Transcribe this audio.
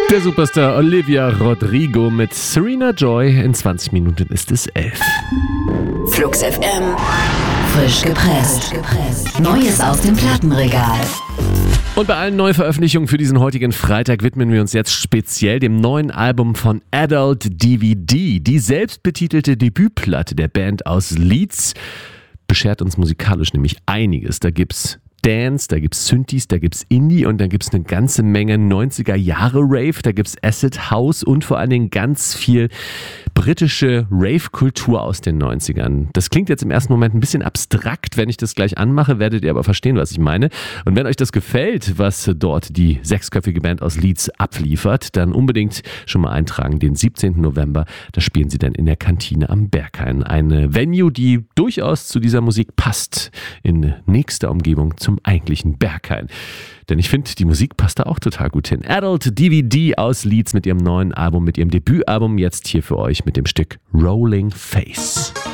Der Superstar Olivia Rodrigo mit Serena Joy. In 20 Minuten ist es 11. Flux FM. Frisch gepresst. Neues aus dem Plattenregal. Und bei allen Neuveröffentlichungen für diesen heutigen Freitag widmen wir uns jetzt speziell dem neuen Album von Adult DVD. Die selbstbetitelte Debütplatte der Band aus Leeds beschert uns musikalisch nämlich einiges. Da gibt's Dance, da gibt's Synthes, da gibt's Indie und dann gibt's eine ganze Menge 90er-Jahre-Rave, da gibt's Acid House und vor allen Dingen ganz viel britische Rave-Kultur aus den 90ern. Das klingt jetzt im ersten Moment ein bisschen abstrakt. Wenn ich das gleich anmache, werdet ihr aber verstehen, was ich meine. Und wenn euch das gefällt, was dort die sechsköpfige Band aus Leeds abliefert, dann unbedingt schon mal eintragen. Den 17. November, da spielen sie dann in der Kantine am Berghain. Eine Venue, die durchaus zu dieser Musik passt. In nächster Umgebung zum eigentlichen Berghain. Denn ich finde, die Musik passt da auch total gut hin. Adult DVD aus Leeds mit ihrem neuen Album, mit ihrem Debütalbum, jetzt hier für euch mit dem Stück Rolling Face.